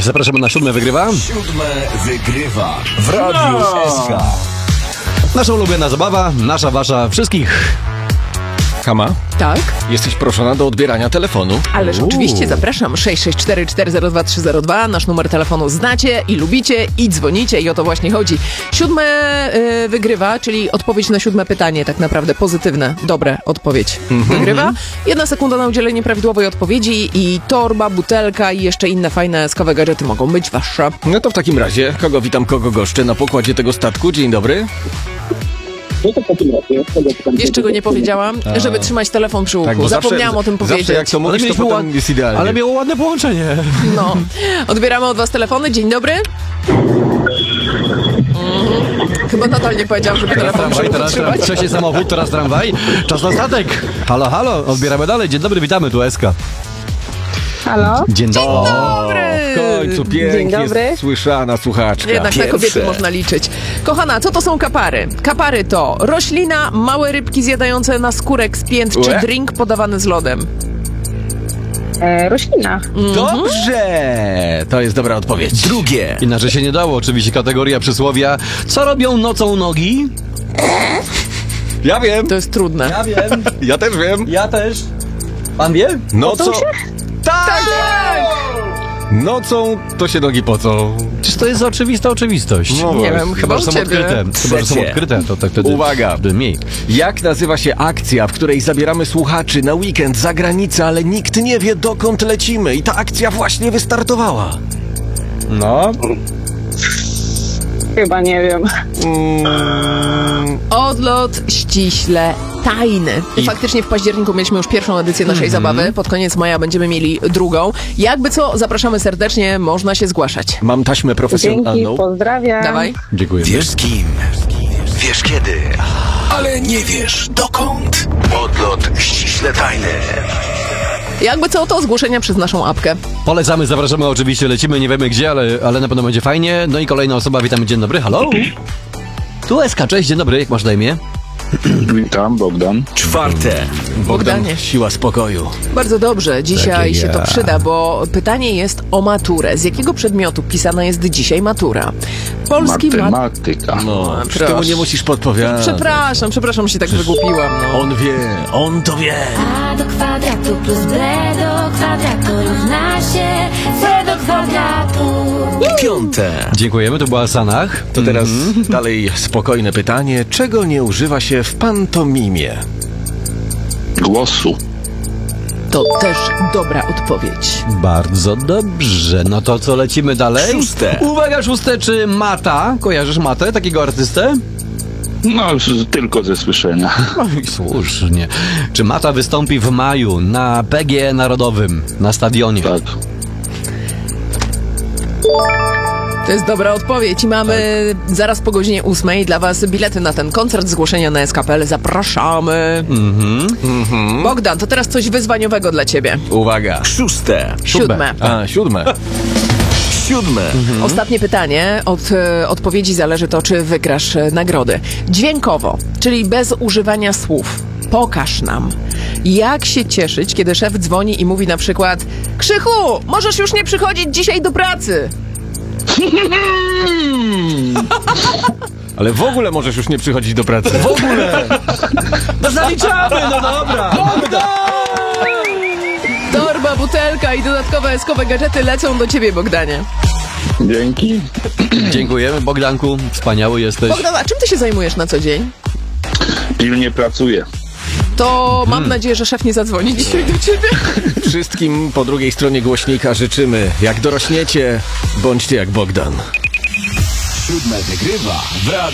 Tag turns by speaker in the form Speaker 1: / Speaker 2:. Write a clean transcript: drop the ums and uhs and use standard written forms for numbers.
Speaker 1: Zapraszamy na 7 wygrywa.
Speaker 2: 7 wygrywa w Radiu SK.
Speaker 1: Nasza ulubiona zabawa, nasza, wasza, wszystkich.
Speaker 3: Kama,
Speaker 4: Tak,
Speaker 3: jesteś proszona do odbierania telefonu.
Speaker 4: ależ oczywiście zapraszam. 664402302. Nasz numer telefonu znacie i lubicie i dzwonicie i o to właśnie chodzi. 7 wygrywa, czyli odpowiedź na 7 pytanie, tak naprawdę pozytywne, dobre odpowiedź wygrywa. 1 sekunda na udzielenie prawidłowej odpowiedzi i torba, butelka i jeszcze inne fajne skowe gadżety mogą być wasze.
Speaker 3: No to w takim razie, kogo witam, kogo goszczę na pokładzie tego statku. Dzień dobry.
Speaker 4: Jeszcze go nie powiedziałam, żeby trzymać telefon przy uchu.
Speaker 3: bo
Speaker 4: Zapomniałam o tym powiedzieć.
Speaker 3: Zawsze jak to mówisz, to
Speaker 1: mieliśmy
Speaker 3: potem jest idealnie.
Speaker 1: Ale miało ładne połączenie.
Speaker 4: No. Odbieramy od was telefony. Dzień dobry. Chyba nadal nie powiedziałam, żeby telefon przy uchu
Speaker 1: Teraz
Speaker 4: trzymać.
Speaker 1: wcześniej samochód, teraz tramwaj. Czas na statek. Halo, halo, odbieramy dalej. Dzień dobry, witamy, tu SK.
Speaker 5: Halo?
Speaker 1: Dzień dobry.
Speaker 4: Dobry.
Speaker 3: W końcu
Speaker 5: Dzień
Speaker 3: pięknie
Speaker 5: dobry.
Speaker 3: słyszana słuchaczka.
Speaker 4: Jednak na
Speaker 2: Pierwsze.
Speaker 4: kobiety można liczyć. Kochana, co to są kapary? Kapary to roślina, małe rybki zjadające naskórek z pięt, czy
Speaker 3: Ue?
Speaker 4: drink podawany z lodem.
Speaker 5: Roślina.
Speaker 3: Dobrze! To jest dobra odpowiedź.
Speaker 2: Drugie.
Speaker 1: Inaczej się nie dało, oczywiście kategoria przysłowia. Co robią nocą nogi?
Speaker 3: Ja wiem,
Speaker 4: To jest trudne.
Speaker 1: Ja wiem,
Speaker 3: ja też wiem.
Speaker 1: ja też. Pan wie?
Speaker 3: Nocą... Tak! Nocą to się nogi pocą.
Speaker 1: Czyż to jest oczywista oczywistość?
Speaker 3: No
Speaker 4: Nie
Speaker 3: właśnie.
Speaker 4: wiem, chyba
Speaker 1: że
Speaker 4: u
Speaker 1: są
Speaker 4: ciebie.
Speaker 1: odkryte. Chyba, że są
Speaker 2: Trzecie.
Speaker 1: odkryte, to tak wtedy...
Speaker 3: Uwaga.
Speaker 1: Wtedy mniej.
Speaker 3: Jak nazywa się akcja, w której zabieramy słuchaczy na weekend za granicę, ale nikt nie wie, dokąd lecimy? I ta akcja właśnie wystartowała.
Speaker 1: No.
Speaker 5: Chyba nie wiem.
Speaker 4: Odlot ściśle tajny. I faktycznie w październiku mieliśmy już pierwszą edycję naszej zabawy. Pod koniec maja będziemy mieli drugą. Jakby co, zapraszamy serdecznie, można się zgłaszać.
Speaker 3: Mam taśmę
Speaker 5: Dzięki,
Speaker 3: profesjonalną.
Speaker 5: pozdrawiam.
Speaker 4: Dawaj.
Speaker 1: Dziękuję.
Speaker 2: Wiesz z kim? Wiesz kiedy? Ale nie wiesz dokąd. Odlot ściśle tajny.
Speaker 4: Jakby co, to zgłoszenia przez naszą apkę.
Speaker 1: Polecamy, zapraszamy, oczywiście lecimy, nie wiemy gdzie, ale na pewno będzie fajnie. No i kolejna osoba, witamy, dzień dobry, halo. Tu SK, cześć, dzień dobry, jak masz na imię?
Speaker 6: Witam, Bogdan.
Speaker 2: Czwarte.
Speaker 4: Bogdanie.
Speaker 3: Siła spokoju.
Speaker 4: Bardzo dobrze, dzisiaj
Speaker 1: Takie
Speaker 4: się to
Speaker 1: ja.
Speaker 4: przyda, bo pytanie jest o maturę. Z jakiego przedmiotu pisana jest dzisiaj matura? Polski
Speaker 6: Matematyka.
Speaker 3: No,
Speaker 4: proszę.
Speaker 3: temu nie musisz podpowiadać.
Speaker 4: Przepraszam, że się tak wygłupiłam. No.
Speaker 3: On wie, on to wie.
Speaker 7: A do kwadratu plus b do kwadratu równa się c do kwadratu.
Speaker 2: Piąte.
Speaker 1: Dziękujemy, to była Sanach.
Speaker 3: To teraz dalej spokojne pytanie. Czego nie używa się w pantomimie?
Speaker 6: Głosu.
Speaker 4: To też dobra odpowiedź.
Speaker 1: Bardzo dobrze, no to co, lecimy dalej?
Speaker 2: Szóste.
Speaker 1: Uwaga, szóste, czy Mata? Kojarzysz Matę, takiego artystę?
Speaker 6: No, tylko ze słyszenia.
Speaker 1: Oj, słusznie. Czy Mata wystąpi w maju na PGE Narodowym, na stadionie?
Speaker 6: Tak.
Speaker 4: To jest dobra odpowiedź i mamy zaraz po godzinie 8 dla was bilety na ten koncert, zgłoszenia na SKPL. Zapraszamy. Bogdan, to teraz coś wyzwaniowego dla ciebie.
Speaker 3: Uwaga.
Speaker 2: Szóste.
Speaker 4: 7.
Speaker 3: A, 7.
Speaker 2: Siódme.
Speaker 4: Ostatnie pytanie. Od odpowiedzi zależy to, czy wygrasz nagrody. Dźwiękowo, czyli bez używania słów. Pokaż nam, jak się cieszyć, kiedy szef dzwoni i mówi na przykład: Krzychu, możesz już nie przychodzić dzisiaj do pracy.
Speaker 3: Ale w ogóle możesz już nie przychodzić do pracy.
Speaker 1: W ogóle! No zaliczamy, no dobra!
Speaker 4: Torba, butelka i dodatkowe eskowe gadżety lecą do ciebie, Bogdanie.
Speaker 6: Dzięki.
Speaker 1: Dziękujemy, Bogdanku, wspaniały jesteś.
Speaker 4: Bogdan, a czym ty się zajmujesz na co dzień?
Speaker 6: Pilnie pracuję.
Speaker 4: To mam nadzieję, że szef nie zadzwoni dzisiaj do ciebie.
Speaker 3: Wszystkim po drugiej stronie głośnika życzymy, jak dorośniecie, bądźcie jak Bogdan.
Speaker 2: 7 wygrywa w Radiu